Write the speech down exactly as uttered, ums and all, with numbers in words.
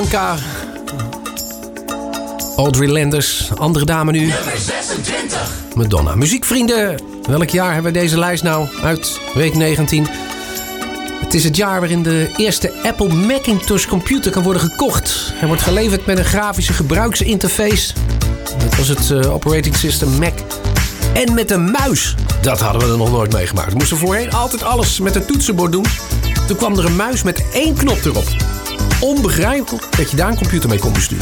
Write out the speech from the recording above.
Bianca. Audrey Landers, andere dame nu. Nummer zesentwintig. Madonna. Muziekvrienden, welk jaar hebben we deze lijst nou? Uit week negentien. Het is het jaar waarin de eerste Apple Macintosh computer kan worden gekocht. Hij wordt geleverd met een grafische gebruiksinterface. Dat was het uh, operating system Mac. En met een muis. Dat hadden we er nog nooit meegemaakt. We moesten voorheen altijd alles met het toetsenbord doen. Toen kwam er een muis met één knop erop. Onbegrijpelijk dat je daar een computer mee kon besturen.